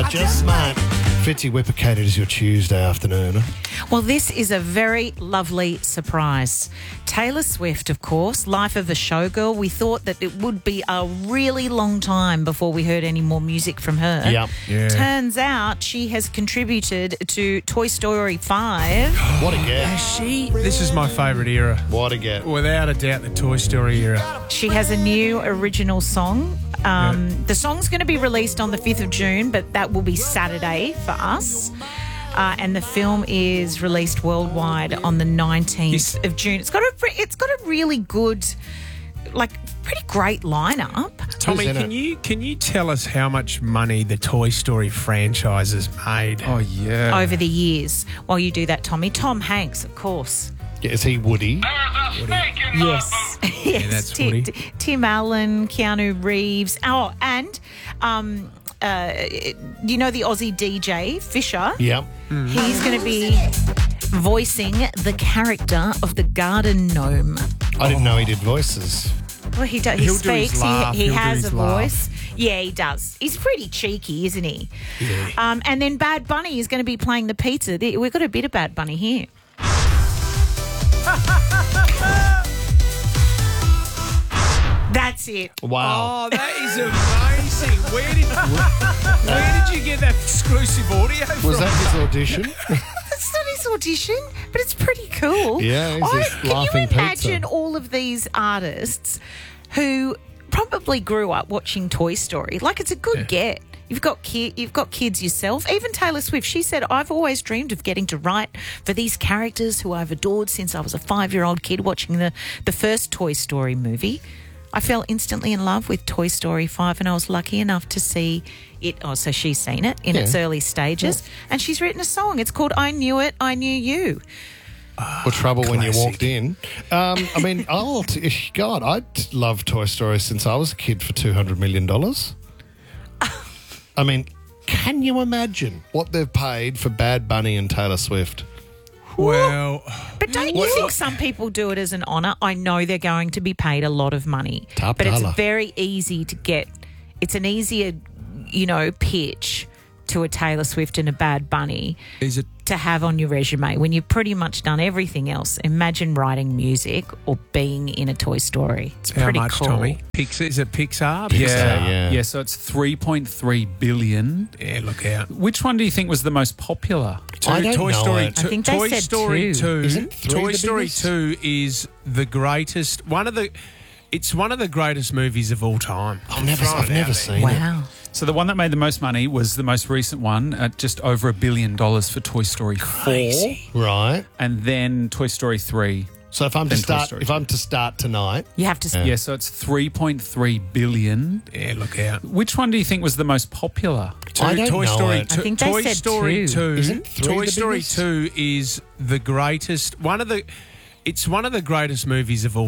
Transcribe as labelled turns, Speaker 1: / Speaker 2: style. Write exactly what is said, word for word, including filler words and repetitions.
Speaker 1: I just might. Fitzy Whippercated is your Tuesday afternoon.
Speaker 2: Well, this is a very lovely surprise. Taylor Swift, of course, Life of a Showgirl. We thought that it would be a really long time before we heard any more music from her.
Speaker 1: Yep.
Speaker 3: Yeah.
Speaker 2: Turns out she has contributed to Toy Story five.
Speaker 1: What a get.
Speaker 3: She. This is my favourite era.
Speaker 1: What a get.
Speaker 3: Without a doubt, the Toy Story era.
Speaker 2: She has a new original song. Um,
Speaker 3: Yeah.
Speaker 2: The song's going to be released on the fifth of June, but that will be Saturday for us. Uh, and the film is released worldwide on the nineteenth
Speaker 3: Yes.
Speaker 2: of June. It's got a it's got a really good, like, pretty great lineup.
Speaker 3: Tommy,
Speaker 1: in
Speaker 3: can
Speaker 1: it?
Speaker 3: you can you tell us how much money the Toy Story franchise has made?
Speaker 4: Oh, yeah.
Speaker 2: Over the years. While you do that, Tommy, Tom Hanks, of course.
Speaker 1: Is he Woody?
Speaker 2: Yes. yes.
Speaker 3: that's
Speaker 2: Ti-
Speaker 3: Woody.
Speaker 2: Ti- Tim Allen, Keanu Reeves. Oh, and um, uh, you know the Aussie D J, Fisher?
Speaker 1: Yep.
Speaker 2: He's going to be voicing the character of the garden gnome.
Speaker 1: I didn't know he did voices.
Speaker 2: Well, he, do, he
Speaker 3: He'll do his
Speaker 2: speaks.
Speaker 3: laugh.
Speaker 2: He, he
Speaker 3: He'll do
Speaker 2: has
Speaker 3: his
Speaker 2: a
Speaker 3: laugh.
Speaker 2: voice. Yeah, he does. He's pretty cheeky, isn't he?
Speaker 3: Yeah.
Speaker 2: Um, and then Bad Bunny is going to be playing the pizza. There- We've got a bit of Bad Bunny here. That's it.
Speaker 1: Wow.
Speaker 3: Oh, that is amazing. Where did where did you get that exclusive audio from?
Speaker 1: Was that his audition?
Speaker 2: It's not his audition, but it's pretty cool.
Speaker 1: Yeah, he's
Speaker 2: I,
Speaker 1: just
Speaker 2: can
Speaker 1: laughing
Speaker 2: you
Speaker 1: pizza.
Speaker 2: imagine all of these artists who probably grew up watching Toy Story? Like, it's a good get. You've got ki- you've got kids yourself. Even Taylor Swift, she said, I've always dreamed of getting to write for these characters who I've adored since I was a five-year-old kid watching the, the first Toy Story movie. I fell instantly in love with Toy Story five, and I was lucky enough to see it. Oh, so she's seen it in
Speaker 1: Yeah.
Speaker 2: its early stages, and she's written a song. It's called I Knew It, I Knew You.
Speaker 1: Or trouble when you
Speaker 3: Classic.
Speaker 1: walked in. Um, I mean, I'll t- God, I love Toy Story since I was a kid for two hundred million dollars. I mean, can you imagine what they've paid for Bad Bunny and Taylor Swift?
Speaker 3: Well,
Speaker 2: But don't you think some people do it as an honour? I know they're going to be paid a lot of money,
Speaker 1: Top
Speaker 2: but
Speaker 1: dollar.
Speaker 2: it's very easy to get. It's an easier, you know, pitch to a Taylor Swift and a Bad Bunny
Speaker 3: is it
Speaker 2: to have on your resume when you've pretty much done everything else. Imagine writing music or being in a Toy Story. It's
Speaker 3: how
Speaker 2: pretty
Speaker 3: much,
Speaker 2: cool.
Speaker 3: Tommy? Pix- is it Pixar?
Speaker 1: Pixar,
Speaker 4: Yeah.
Speaker 1: yeah.
Speaker 4: yeah. So it's three point three billion.
Speaker 3: Yeah, look out.
Speaker 4: Which one do you think was the most popular?
Speaker 1: I don't
Speaker 3: Toy
Speaker 1: know
Speaker 3: Story
Speaker 1: it.
Speaker 3: two.
Speaker 2: I think they
Speaker 3: Toy
Speaker 2: said
Speaker 3: Story
Speaker 2: two.
Speaker 3: two.
Speaker 1: Isn't three
Speaker 3: Toy
Speaker 1: the
Speaker 3: Story
Speaker 1: biggest?
Speaker 3: two is the greatest. One of the. It's one of the greatest movies of all time.
Speaker 1: I've never,
Speaker 3: Throwing
Speaker 1: I've
Speaker 3: it
Speaker 1: never
Speaker 3: out there.
Speaker 1: seen it.
Speaker 2: Wow.
Speaker 4: So the one that made the most money was the most recent one at just over a billion dollars for Toy Story
Speaker 3: Crazy.
Speaker 4: four,
Speaker 1: Right.
Speaker 4: and then Toy Story three.
Speaker 1: So if I'm to
Speaker 4: Then Toy
Speaker 1: start,
Speaker 4: Story.
Speaker 1: if I'm to start tonight,
Speaker 2: You have to.
Speaker 1: Yeah.
Speaker 4: Yeah, so it's three point three billion.
Speaker 3: Yeah, look out.
Speaker 4: Which one do you think was the most popular?
Speaker 1: I don't
Speaker 3: Toy
Speaker 1: know
Speaker 3: Story
Speaker 1: it.
Speaker 3: two.
Speaker 2: I think they
Speaker 3: Toy
Speaker 2: said
Speaker 3: Story
Speaker 2: two.
Speaker 3: two.
Speaker 1: Isn't three
Speaker 3: Toy
Speaker 1: the
Speaker 3: Story
Speaker 1: biggest?
Speaker 3: two is the greatest. One of the. It's one of the greatest movies of all